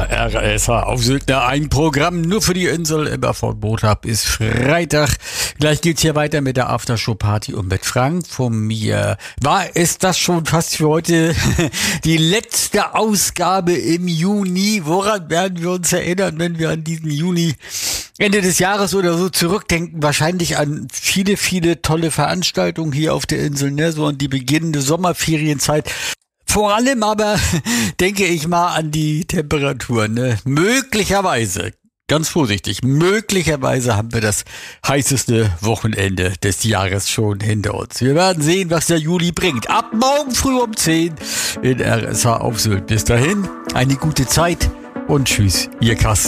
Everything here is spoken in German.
RSH auf Sylt, ein Programm nur für die Insel, immer von Montag bis Freitag. Gleich geht's hier weiter mit der Aftershow-Party und mit Frank. Von mir war es das schon fast für heute die letzte Ausgabe im Juni. Woran werden wir uns erinnern, wenn wir an diesen Juni Ende des Jahres oder so zurückdenken? Wahrscheinlich an viele, viele tolle Veranstaltungen hier auf der Insel, ne? So an die beginnende Sommerferienzeit. Vor allem aber denke ich mal an die Temperaturen. Ne? Möglicherweise, ganz vorsichtig, möglicherweise haben wir das heißeste Wochenende des Jahres schon hinter uns. Wir werden sehen, was der Juli bringt. Ab morgen früh um 10 in RSH auf Sylt. Bis dahin, eine gute Zeit und tschüss, ihr Carsten.